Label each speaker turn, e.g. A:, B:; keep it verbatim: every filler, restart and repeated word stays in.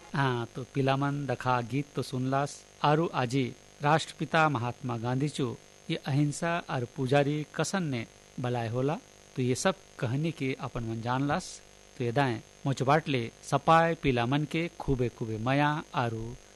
A: हाँ, तो पिलामन दखा गीत तो सुनलास। आरु आजी राष्ट्रपिता महात्मा गांधी चो ये अहिंसा और पुजारी कसन ने बलाय होला, तो ये सब कहनी के अपन मन जान लास। तो ये दाएं मोच बाटले सपाय पिलामन के खूबे खूबे मया आरु